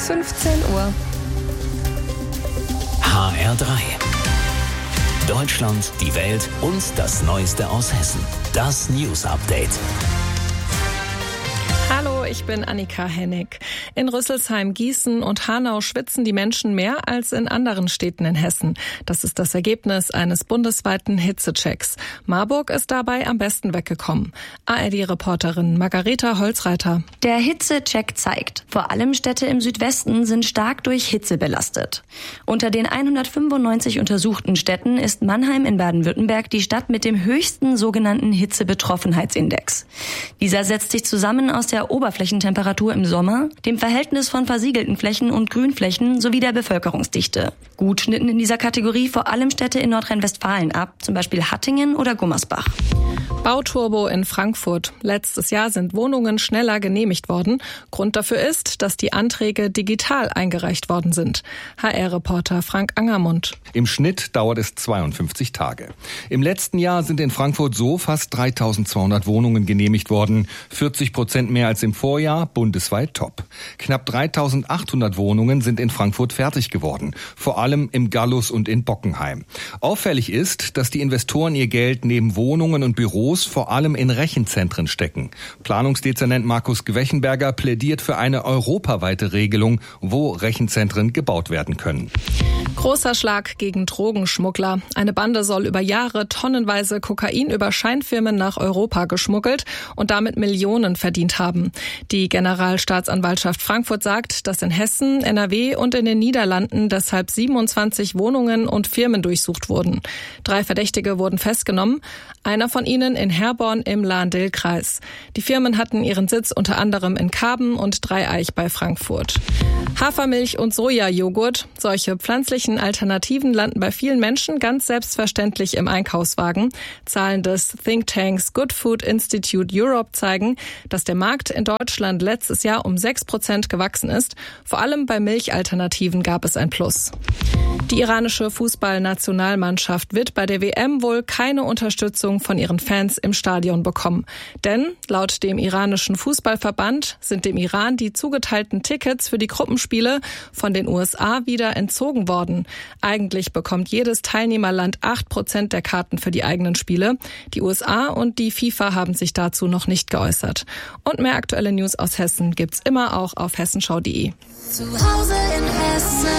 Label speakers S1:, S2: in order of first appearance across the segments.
S1: 15 Uhr.
S2: HR3. Deutschland, die Welt und das Neueste aus Hessen. Das News Update.
S1: Hallo, ich bin Annika Hennig. In Rüsselsheim, Gießen und Hanau schwitzen die Menschen mehr als in anderen Städten in Hessen. Das ist das Ergebnis eines bundesweiten Hitzechecks. Marburg ist dabei am besten weggekommen. ARD-Reporterin Margareta Holzreiter.
S3: Der Hitzecheck zeigt, vor allem Städte im Südwesten sind stark durch Hitze belastet. Unter den 195 untersuchten Städten ist Mannheim in Baden-Württemberg die Stadt mit dem höchsten sogenannten Hitzebetroffenheitsindex. Dieser setzt sich zusammen aus der Oberflächentemperatur im Sommer, dem Verhältnis von versiegelten Flächen und Grünflächen sowie der Bevölkerungsdichte. Gut schnitten in dieser Kategorie vor allem Städte in Nordrhein-Westfalen ab, zum Beispiel Hattingen oder Gummersbach.
S1: Bauturbo in Frankfurt. Letztes Jahr sind Wohnungen schneller genehmigt worden. Grund dafür ist, dass die Anträge digital eingereicht worden sind. HR-Reporter Frank Angermund.
S4: Im Schnitt dauert es 52 Tage. Im letzten Jahr sind in Frankfurt so fast 3.200 Wohnungen genehmigt worden. 40% mehr als im Vorjahr, bundesweit top. Knapp 3.800 Wohnungen sind in Frankfurt fertig geworden. Vor allem im Gallus und in Bockenheim. Auffällig ist, dass die Investoren ihr Geld neben Wohnungen und Büros vor allem in Rechenzentren stecken. Planungsdezernent Markus Gewechenberger plädiert für eine europaweite Regelung, wo Rechenzentren gebaut werden können.
S1: Großer Schlag gegen Drogenschmuggler. Eine Bande soll über Jahre tonnenweise Kokain über Scheinfirmen nach Europa geschmuggelt und damit Millionen verdient haben. Die Generalstaatsanwaltschaft Frankfurt sagt, dass in Hessen, NRW und in den Niederlanden deshalb 27 Wohnungen und Firmen durchsucht wurden. 3 Verdächtige wurden festgenommen, einer von ihnen in Herborn im Lahn-Dill-Kreis. Die Firmen hatten ihren Sitz unter anderem in Karben und Dreieich bei Frankfurt. Hafermilch und Sojajoghurt, solche pflanzlichen Alternativen landen bei vielen Menschen ganz selbstverständlich im Einkaufswagen. Zahlen des Thinktanks Good Food Institute Europe zeigen, dass der Markt in Deutschland letztes Jahr um 6% gewachsen ist. Vor allem bei Milchalternativen gab es ein Plus. Die iranische Fußballnationalmannschaft wird bei der WM wohl keine Unterstützung von ihren Fans im Stadion bekommen. Denn laut dem iranischen Fußballverband sind dem Iran die zugeteilten Tickets für die Gruppenspiele von den USA wieder entzogen worden. Eigentlich bekommt jedes Teilnehmerland 8% der Karten für die eigenen Spiele. Die USA und die FIFA haben sich dazu noch nicht geäußert. Und mehr aktuelle News aus Hessen gibt's immer auch auf hessenschau.de.
S5: Zu Hause in Hessen.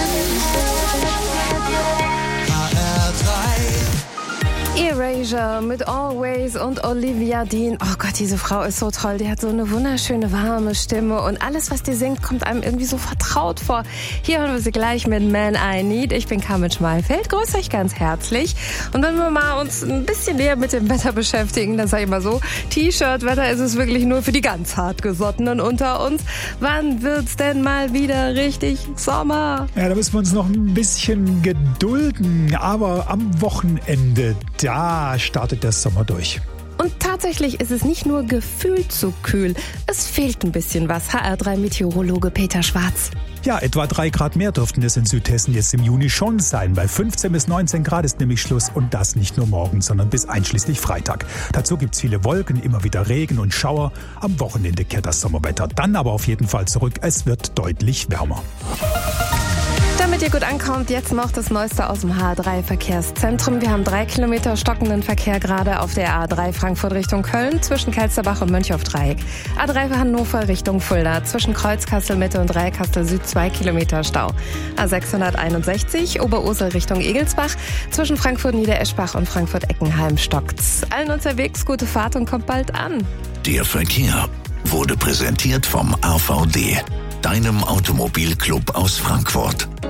S1: Erasure mit Always und Olivia Dean. Oh Gott, diese Frau ist so toll. Die hat so eine wunderschöne, warme Stimme und alles, was die singt, kommt einem irgendwie so vertraut vor. Hier hören wir sie gleich mit Man I Need. Ich bin Carmen Schmalfeld, grüße euch ganz herzlich. Und wenn wir mal uns ein bisschen näher mit dem Wetter beschäftigen, dann sage ich mal so, T-Shirt-Wetter ist es wirklich nur für die ganz hartgesottenen unter uns. Wann wird's denn mal wieder richtig Sommer?
S6: Ja, da müssen wir uns noch ein bisschen gedulden, aber am Wochenende, da startet der Sommer durch.
S1: Und tatsächlich ist es nicht nur gefühlt zu kühl, es fehlt ein bisschen was. HR3-Meteorologe Peter Schwarz.
S6: Ja, etwa 3 Grad mehr dürften es in Südhessen jetzt im Juni schon sein. Bei 15 bis 19 Grad ist nämlich Schluss und das nicht nur morgen, sondern bis einschließlich Freitag. Dazu gibt's viele Wolken, immer wieder Regen und Schauer. Am Wochenende kehrt das Sommerwetter dann aber auf jeden Fall zurück. Es wird deutlich wärmer.
S1: Damit ihr gut ankommt, jetzt noch das Neueste aus dem HR3-Verkehrszentrum. Wir haben 3 Kilometer stockenden Verkehr gerade auf der A3 Frankfurt Richtung Köln zwischen Kelsterbach und Mönchhoff-Dreieck. A3 Hannover Richtung Fulda zwischen Kreuzkassel Mitte und Dreiekassel Süd 2 Kilometer Stau. A661 Oberursel Richtung Egelsbach zwischen Frankfurt Niedereschbach und Frankfurt Eckenheim stockt's. Allen unterwegs gute Fahrt und kommt bald an.
S2: Der Verkehr wurde präsentiert vom AVD, deinem Automobilclub aus Frankfurt.